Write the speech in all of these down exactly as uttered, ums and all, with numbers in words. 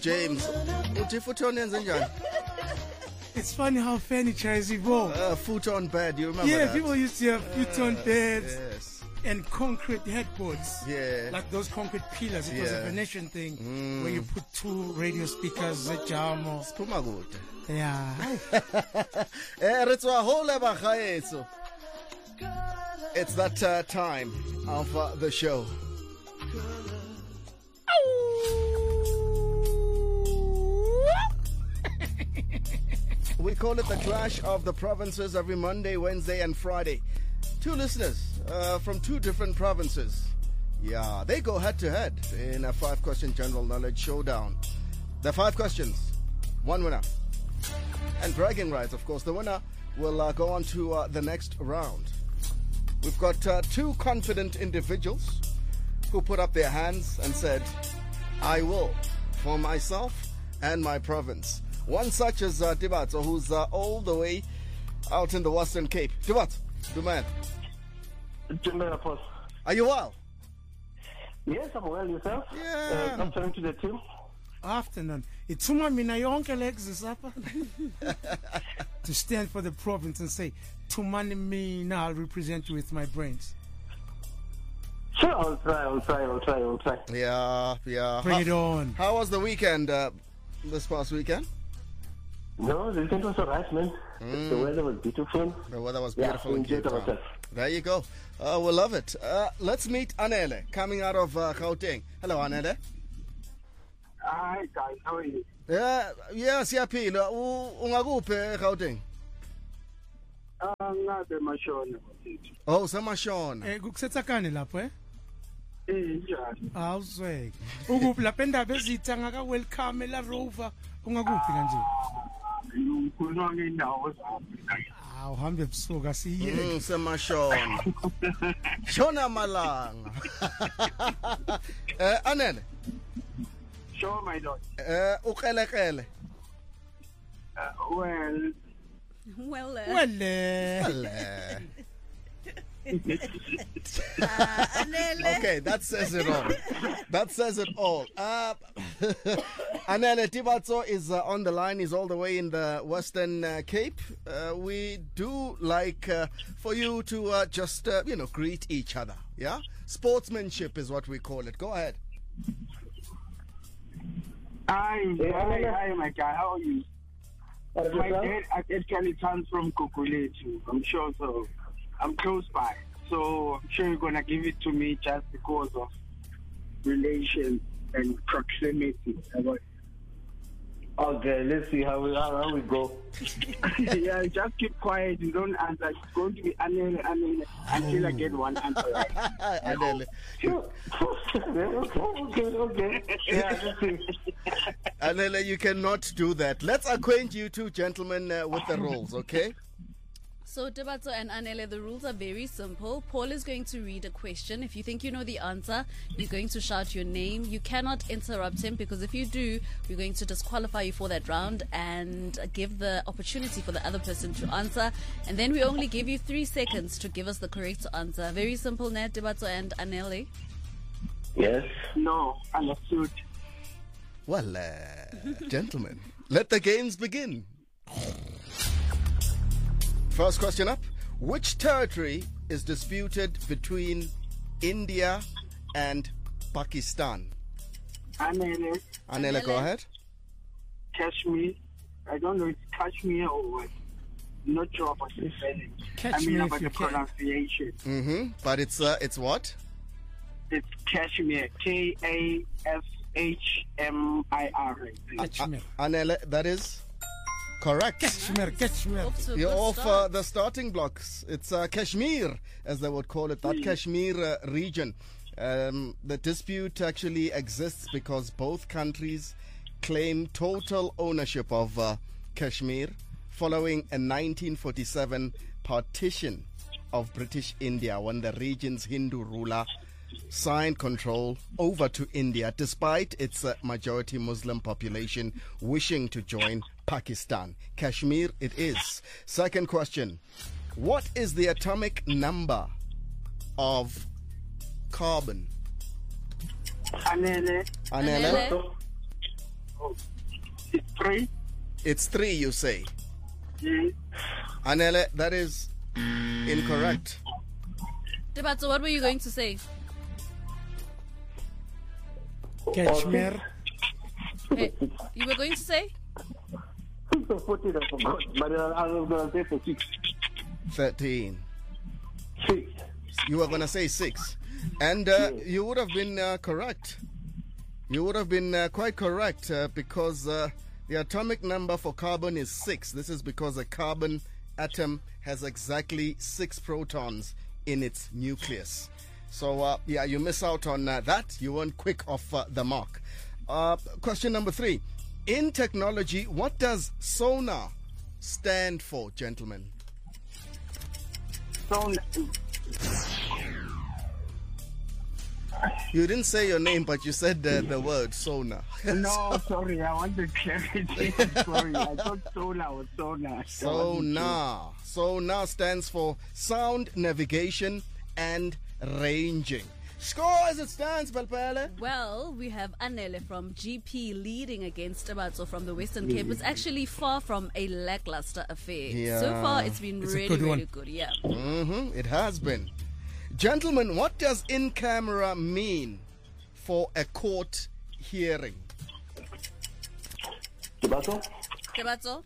James, uthi futon yenze njani? It's funny how furniture has evolved. Uh, futon bed, you remember Yeah, that? people used to have futon Yeah, beds yes. and concrete headboards. Yeah. Like those concrete pillars. It was Yeah. a Venetian thing Mm. where you put two radio speakers, a jamo. Siphuma kude. Yeah. Eh, re tswa hole ba gaetso. It's that uh, time of uh, the show. We call it the Clash of the Provinces every Monday, Wednesday, and Friday. Two listeners uh, from two different provinces. Yeah, they go head to head in a five question general knowledge showdown. The five questions, one winner. And bragging rights, of course. The winner will uh, go on to uh, the next round. We've got uh, two confident individuals who put up their hands and said, I will, for myself and my province. One such is uh, Tibatso, who's uh, all the way out in the Western Cape. Tibatso, good man. Are you well? Yes, I'm well. Yourself? Yeah. Uh, afternoon to the team. Afternoon. Ituma mina yonke lexis apha to stand for the province and say, Tumani mina, I'll represent you with my brains. Sure, I'll try, I'll try, I'll try, I'll try. Yeah, yeah. Bring how, it on. How was the weekend, uh, this past weekend? No, the weekend was alright, man. Mm. The weather was beautiful. The weather was Yeah, beautiful we in Cape enjoyed Town. ourselves. There you go. Uh, we'll love it. Uh, let's meet Anele, coming out of uh, Gauteng. Hello, Anele. Hi guys, how are you? Yeah, yeah, siyaphila. U- Ungakuphi eGauteng? Ah, ngabe mashona mfethu. Oh, semashona. Eh kukusetsa kani lapho eh? Eh, njani? Awuzweke. Ukuphi lapha endaba ezitha ngaka welcome la Rover ungakuphi kanje? Ukhuluma ngendawo zami. Ah, uhambe ebusuku asiye. Mm, semashona. Shona malanga. Eh, Anele. Sure, my lord. Eh, ukelekele. Uh, well, Well, uh, Well, eh, Hello. uh, Anele. Okay, that says it all. That says it all. Uh, Anele Tibatso is uh, on the line. He's all the way in the Western uh, Cape. Uh, we do like uh, for you to uh, just, uh, you know, greet each other. Yeah? Sportsmanship is what we call it. Go ahead. hi, hi, hi, my guy, how are you? What My yourself? dad actually comes from Kukuletu. I'm sure so. I'm close by. So I'm sure you're going to give it to me just because of relations and proximity. Okay, let's see how we, how, how we go. Yeah, just keep quiet. You don't answer. It's going to be Anele, Anele, until I get one answer right. Anele. Sure. okay, okay, okay. Yeah, let's see. Anele, you cannot do that. Let's acquaint you two gentlemen uh, with the rules, okay? So, Tibatso and Anele, the rules are very simple. Paul is going to read a question. If you think you know the answer, you're going to shout your name. You cannot interrupt him because if you do, we're going to disqualify you for that round and give the opportunity for the other person to answer. And then we only give you three seconds to give us the correct answer. Very simple, Ned, Tibatso and Anele. Yes. No, understood. Well, uh, gentlemen, let the games begin. First question up. Which territory is disputed between India and Pakistan? Anele, Anele, go Anele. ahead. Kashmir. I don't know if it's Kashmir or what. Not sure about the spelling. Catch I mean me about if you the can. pronunciation. Mm-hmm. But it's uh, it's what? It's Kashmir. K A S H M I R. I think. Kashmir. Anele, that is correct. Kashmir, Kashmir. Off to a You're good off uh, start. the starting blocks. It's uh, Kashmir, as they would call it, that Kashmir uh, region. Um, the dispute actually exists because both countries claim total ownership of uh, Kashmir following a nineteen forty-seven partition of British India when the region's Hindu ruler signed control over to India despite its uh, majority Muslim population wishing to join Pakistan. Kashmir it is. Second question. What is the atomic number of carbon? Anele, Anele? Anele. It's three. It's three, you say. Yes. Anele, that is incorrect. Tebatso, what were you going to say? Kashmir. Hey, you were going to say? six or fourteen, I forgot. But uh, I was going to say for six. thirteen. Six. You were going to say six. And uh, you would have been uh, correct. You would have been uh, quite correct uh, because uh, the atomic number for carbon is six. This is because a carbon atom has exactly six protons in its nucleus. So, uh, yeah, you miss out on uh, that. You weren't quick off uh, the mark. Uh, question number three. In technology, what does SONAR stand for, gentlemen? So, You didn't say your name, but you said uh, the word SONAR. no, sorry, I want the clarity. Sorry, I thought sonar was sonar. SONAR. SONAR stands for Sound Navigation and Ranging. Score as it stands, Balpele. Well, we have Anele from G P leading against Tebatso from the Western Cape. It's actually far from a lackluster affair. Yeah. So far, it's been It's a really, good really one. good. Yeah. Mm-hmm, it has been. Gentlemen, what does in camera mean for a court hearing? Tebatso? Tebatso?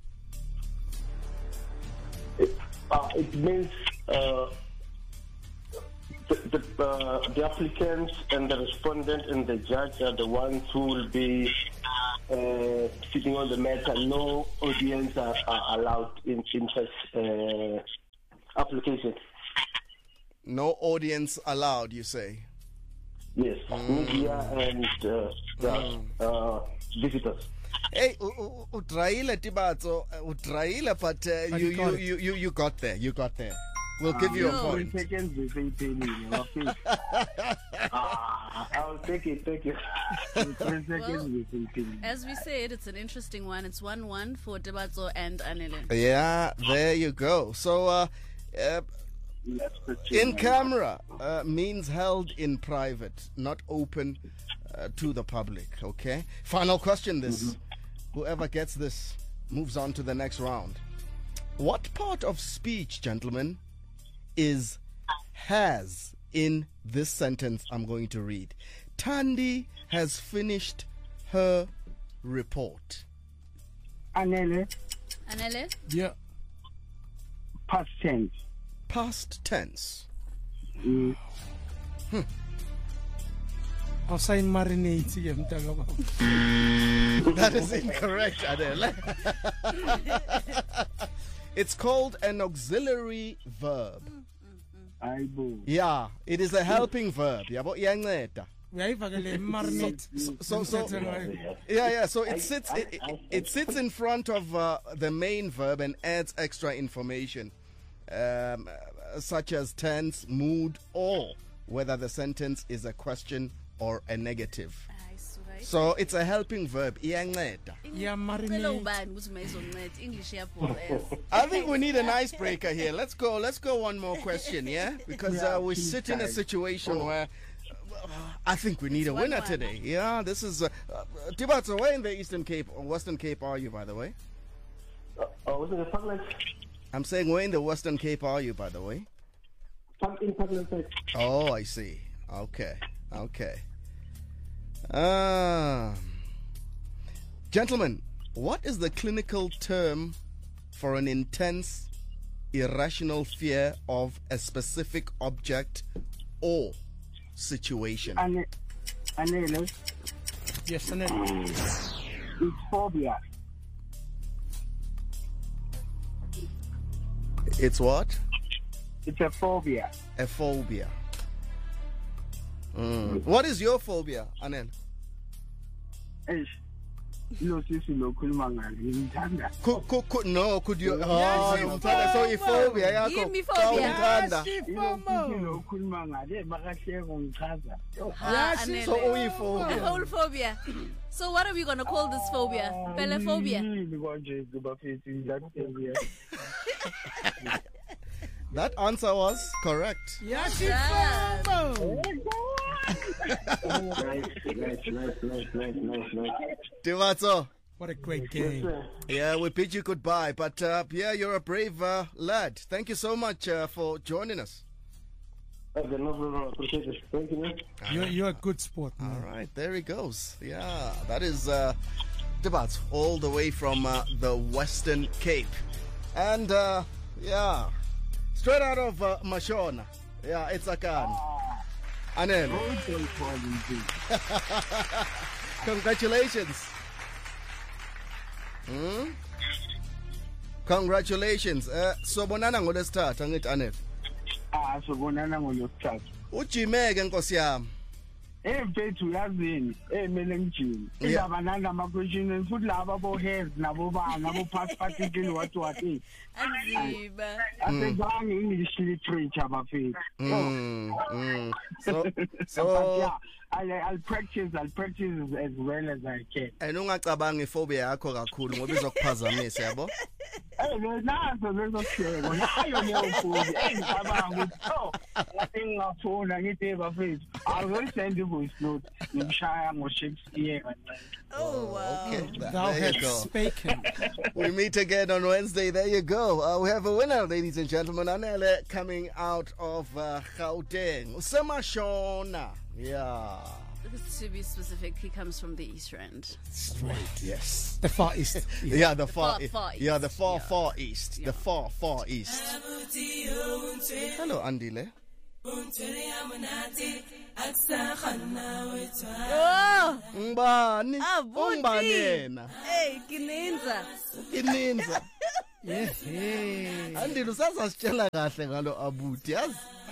It, uh, it means uh, the, the, uh, the applicants and the respondent and the judge are the ones who will be uh, sitting on the matter. No audience are, are allowed in, in such uh, application. No audience allowed, you say? Yes, media and uh, the uh, visitors. Hey, utraile Tibatso, utraile, but uh, But you, you got you, it. you, you, you got there. You got there. We'll give you a no. point. Three seconds before you okay. Ah, I'll take it, take it. Three seconds Well, before you As we said, it's an interesting one. It's one one for Tebatso and Anele. Yeah, there you go. So, uh, uh, in camera uh, means held in private, not open uh, to the public. Okay. Final question. This, whoever gets this, moves on to the next round. What part of speech, gentlemen, is has in this sentence I'm going to read? Tandi has finished her report. Anele, Anele? Yeah. past tense. Past tense. Mm. I'll say marinate again. That is incorrect, Adele. It's called an auxiliary verb. Aibo. Yeah, it is a helping verb. Yabo iyanceda. Uyayivakele marinate. So, so, yeah, yeah. So it sits, it, it, it sits in front of uh, the main verb and adds extra information, um, uh, such as tense, mood, or whether the sentence is a question or a negative. So it's a helping verb. Iyanceda. Yeah, Hello, marinate. man. Who's my son? English airport. I think we need an icebreaker here. Let's go. Let's go one more question, yeah? Because uh, we sit in a situation where uh, I think we need a one winner one. today. Yeah, this is uh, uh, Tibatso. Where in the Eastern Cape or Western Cape are you, by the way? Uh, uh, was it a public? I'm saying where in the Western Cape are you, by the way? In public. Oh, I see. Okay, okay. Um, gentlemen, what is the clinical term for an intense, irrational fear of a specific object or situation? Ane- Anele, Yes, Anele. it's phobia. It's what? It's a phobia. A phobia. Mm. What is your phobia, Anel? Eish. Lo sisi lo khuluma ngalo ngimthanda. Could, could, could, no, could you? Yes, Oh, you umthanda. So, phobia. phobia yakho. Give me Xa phobia. umthanda. Ilo sisi lo khuluma ngalo bakahleko ngichaza. Ah, Yes, Anele. So, A uyiphobia. whole phobia. So what are we going to call this phobia? Pelephobia? Yini konje kubafethi that phobia. That answer was correct. Yes, Yeah. phobia. Nice, nice, nice, nice, nice, nice, nice. Tivatso. What a great Yes, game. sir. Yeah, we bid you goodbye, but uh, yeah, you're a brave uh, lad. Thank you so much uh, for joining us. Okay, no problem. Appreciate it. Thank you, man. You're, you're a good sport, man. All right, there he goes. Yeah, that is uh, Tivatso, all the way from uh, the Western Cape. And uh, yeah, straight out of uh, Mashona. Yeah, it's Akan. Anel, congratulations. Hmm? Congratulations. Uh, sobonana ngolesithathu angithi Anel. Ah, sobonana ngolosithathu. Ujimeke Nkosi yami. Eh mfethu yazini, eh mele ngijini. Indaba nana ama questions futhi laba bo hairs nabo bana nabo pass particle what what eh. Aziba. Asenzange English literature bafethu. Mm, mm. So But so yeah, I'll, I'll practice, I'll practice as well as I can. and ungacabangi iphobia yakho kakhulu ngoba izokuphazamisa yabo. Eh, nazo lezohleko, nayo leyo futhi. Eh, ngicabanga ukuthi oh, ngathi ngafuna ngithi bafethu. I will send you voice note. Ngimshaya ngo-Shakespeare kancane. Oh, wow. Okay, th- Thou there you hast go. spoken. We meet again on Wednesday. There you go. Uh, we have a winner, ladies and gentlemen. Anele coming out of uh, Gauteng. Usemashona. Yeah. To be specific, he comes from the East Rand. Straight. Yes. The Far East. Yeah. Yeah, the far, far, e- far east. yeah, the far, Yeah. far east, Yeah. the far, far east. Hello, Andile. Oh! Ngbani? Ah, Buti. Ungubani yena? Hey, Kininza. Ininza. Yeah. Hey. Andile usazasitshela kahle ngalo abuti, yazi?